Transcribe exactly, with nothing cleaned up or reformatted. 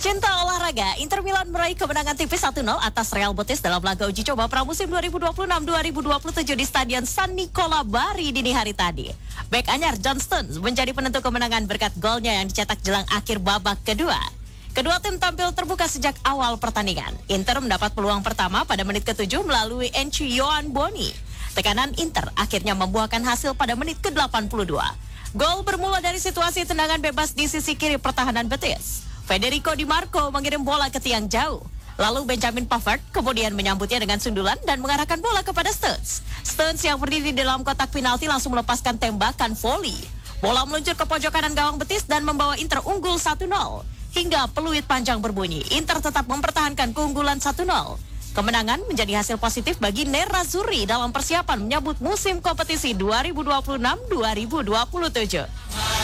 Pecinta olahraga, Inter Milan meraih kemenangan tipis satu nol atas Real Betis dalam laga uji coba pramusim dua ribu dua puluh enam dua ribu dua puluh tujuh di Stadion San Nicola Bari dini hari tadi. Bek anyar John Stones menjadi penentu kemenangan berkat golnya yang dicetak jelang akhir babak kedua. Kedua tim tampil terbuka sejak awal pertandingan. Inter mendapat peluang pertama pada menit ketujuh melalui Enchi Yohan Boni. Tekanan Inter akhirnya membuahkan hasil pada menit ke delapan puluh dua. Gol bermula dari situasi tendangan bebas di sisi kiri pertahanan Betis. Federico Di Marco mengirim bola ke tiang jauh. Lalu Benjamin Pavard kemudian menyambutnya dengan sundulan dan mengarahkan bola kepada Stones. Stones yang berdiri di dalam kotak penalti langsung melepaskan tembakan voli. Bola meluncur ke pojok kanan gawang Betis dan membawa Inter unggul satu nol. Hingga peluit panjang berbunyi, Inter tetap mempertahankan keunggulan satu nol. Kemenangan menjadi hasil positif bagi Nerazzurri dalam persiapan menyambut musim kompetisi dua ribu dua puluh enam dua ribu dua puluh tujuh.